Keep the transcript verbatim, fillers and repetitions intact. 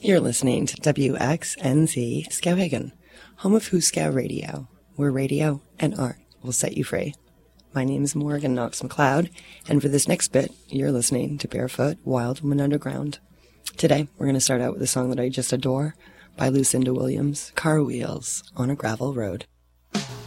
You're listening to W X N Z Skowhegan, home of Hooskow Radio, where radio and art will set you free. My name is Morgan Knox McLeod, and for this next bit, you're listening to Barefoot Wild Woman Underground. Today, we're going to start out with a song that I just adore by Lucinda Williams, Car Wheels on a Gravel Road.